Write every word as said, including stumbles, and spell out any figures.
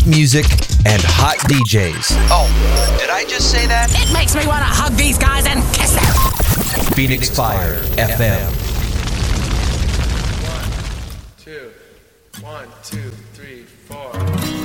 best music, and hot D Js. Oh, did I just say that? It makes me want to hug these guys and kiss them. Phoenix Fire F M. One, two, one, two, three, four.